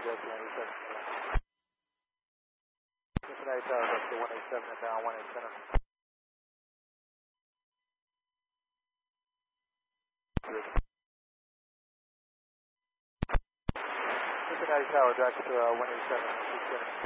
Delta 187. Cincinnati Tower, Delta 187 and down 187. Cincinnati Tower, Delta 187,